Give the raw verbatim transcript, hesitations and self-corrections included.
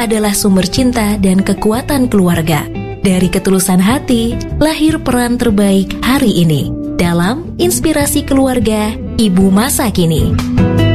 adalah sumber cinta dan kekuatan keluarga. Dari ketulusan hati, lahir peran terbaik hari ini dalam Inspirasi Keluarga Ibu Masa Kini.